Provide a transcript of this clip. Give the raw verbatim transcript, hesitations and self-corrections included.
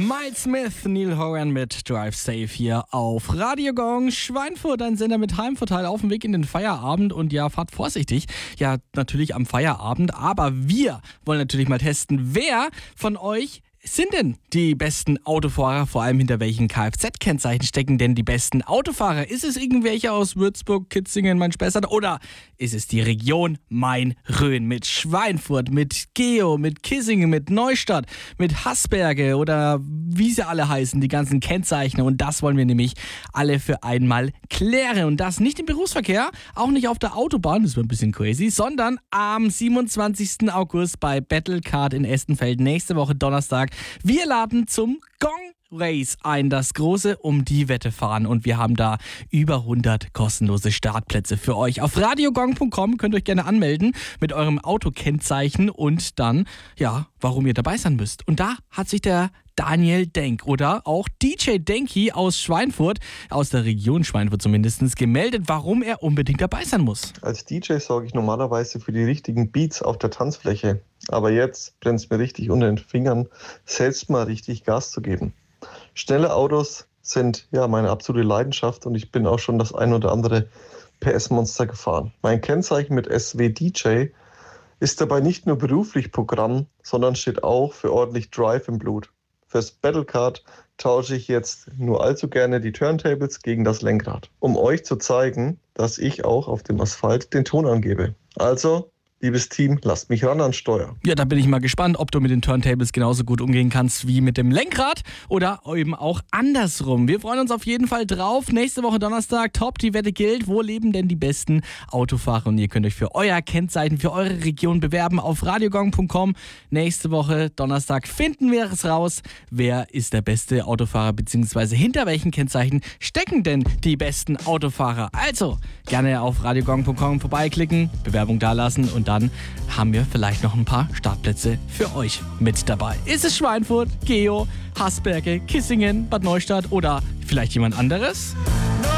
Miles Smith, Neil Horan mit Drive Safe hier auf Radio Gong. Schweinfurt, ein Sender mit Heimvorteil auf dem Weg in den Feierabend. Und ja, fahrt vorsichtig. Ja, natürlich am Feierabend. Aber wir wollen natürlich mal testen, wer von euch sind denn die besten Autofahrer, vor allem hinter welchen Kfz-Kennzeichen stecken denn die besten Autofahrer? Ist es irgendwelche aus Würzburg, Kitzingen, Main-Spessart oder ist es die Region Main-Rhön mit Schweinfurt, mit Geo, mit Kissingen, mit Neustadt, mit Hasberge oder wie sie alle heißen, die ganzen Kennzeichen, und das wollen wir nämlich alle für einmal klären, und das nicht im Berufsverkehr, auch nicht auf der Autobahn, das war ein bisschen crazy, sondern am siebenundzwanzigsten August bei Battlecard in Estenfeld, nächste Woche Donnerstag. Wir laden zum Gong Race ein, das große um die Wette fahren, und wir haben da über hundert kostenlose Startplätze für euch. Auf radiogong punkt com könnt ihr euch gerne anmelden mit eurem Autokennzeichen und dann, ja, warum ihr dabei sein müsst. Und da hat sich der Daniel Denk oder auch D J Denki aus Schweinfurt, aus der Region Schweinfurt zumindest, gemeldet, warum er unbedingt dabei sein muss. Als D J sorge ich normalerweise für die richtigen Beats auf der Tanzfläche. Aber jetzt brennt es mir richtig unter den Fingern, selbst mal richtig Gas zu geben. Schnelle Autos sind ja meine absolute Leidenschaft, und ich bin auch schon das ein oder andere P S-Monster gefahren. Mein Kennzeichen mit S W D J ist dabei nicht nur beruflich Programm, sondern steht auch für ordentlich Drive im Blut. Fürs Battlecard tausche ich jetzt nur allzu gerne die Turntables gegen das Lenkrad, um euch zu zeigen, dass ich auch auf dem Asphalt den Ton angebe. Also, liebes Team, lasst mich ran ans Steuer. Ja, da bin ich mal gespannt, ob du mit den Turntables genauso gut umgehen kannst wie mit dem Lenkrad oder eben auch andersrum. Wir freuen uns auf jeden Fall drauf. Nächste Woche Donnerstag, top, die Wette gilt. Wo leben denn die besten Autofahrer? Und ihr könnt euch für euer Kennzeichen, für eure Region bewerben auf radiogong punkt com. Nächste Woche Donnerstag finden wir es raus. Wer ist der beste Autofahrer, beziehungsweise hinter welchen Kennzeichen stecken denn die besten Autofahrer? Also, gerne auf radiogong punkt com vorbeiklicken, Bewerbung dalassen, und dann haben wir vielleicht noch ein paar Startplätze für euch mit dabei. Ist es Schweinfurt, Geo, Hasberge, Kissingen, Bad Neustadt oder vielleicht jemand anderes?